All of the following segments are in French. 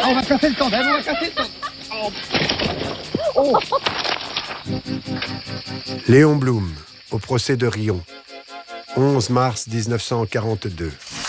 Ah, on va casser le tandem, on va casser le tandem. Oh. Léon Blum, au procès de Riom, 11 mars 1942.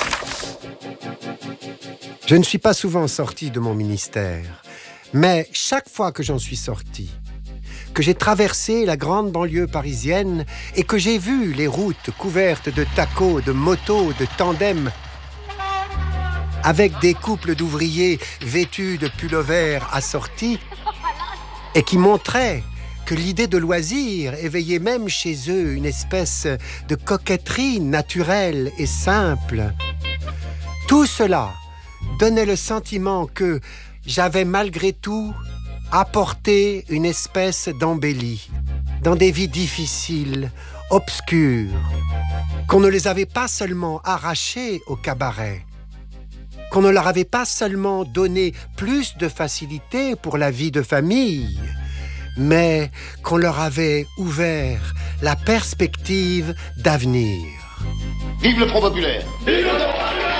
Je ne suis pas souvent sorti de mon ministère, mais chaque fois que j'en suis sorti, que j'ai traversé la grande banlieue parisienne et que j'ai vu les routes couvertes de tacos, de motos, de tandems, avec des couples d'ouvriers vêtus de pullovers assortis et qui montraient que l'idée de loisir éveillait même chez eux une espèce de coquetterie naturelle et simple. Tout cela donnait le sentiment que j'avais malgré tout apporté une espèce d'embellie dans des vies difficiles, obscures, qu'on ne les avait pas seulement arrachées au cabaret, qu'on ne leur avait pas seulement donné plus de facilité pour la vie de famille, mais qu'on leur avait ouvert la perspective d'avenir. Vive le Front populaire! Vive le Front populaire!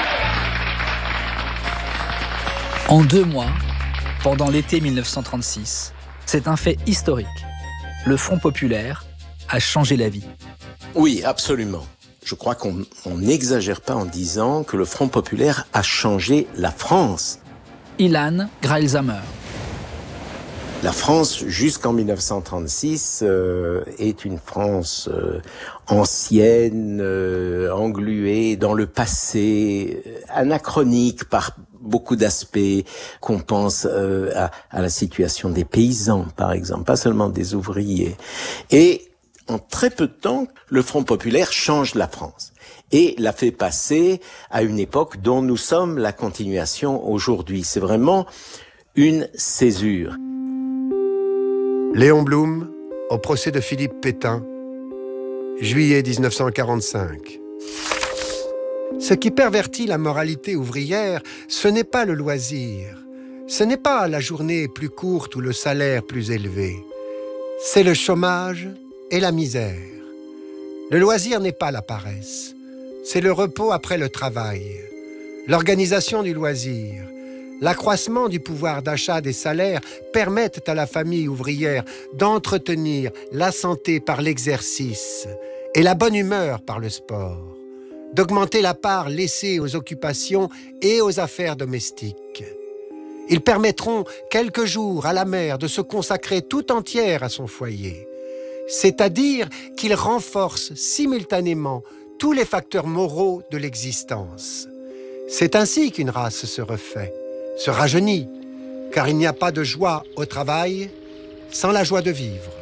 En 2 mois, pendant l'été 1936, c'est un fait historique. Le Front populaire a changé la vie. Oui, absolument. Je crois qu'on n'exagère pas en disant que le Front populaire a changé la France. Ilan Greilsheimer. La France, jusqu'en 1936, est une France ancienne, engluée dans le passé, anachronique par beaucoup d'aspects, qu'on pense à la situation des paysans, par exemple, pas seulement des ouvriers. Et en très peu de temps, le Front populaire change la France et la fait passer à une époque dont nous sommes la continuation aujourd'hui. C'est vraiment une césure. Léon Blum, au procès de Philippe Pétain, juillet 1945. Ce qui pervertit la moralité ouvrière, ce n'est pas le loisir, ce n'est pas la journée plus courte ou le salaire plus élevé, c'est le chômage et la misère. Le loisir n'est pas la paresse, c'est le repos après le travail, l'organisation du loisir. L'accroissement du pouvoir d'achat des salaires permettent à la famille ouvrière d'entretenir la santé par l'exercice et la bonne humeur par le sport, d'augmenter la part laissée aux occupations et aux affaires domestiques. Ils permettront quelques jours à la mère de se consacrer tout entière à son foyer, c'est-à-dire qu'ils renforcent simultanément tous les facteurs moraux de l'existence. C'est ainsi qu'une race se refait, se rajeunit, car il n'y a pas de joie au travail sans la joie de vivre.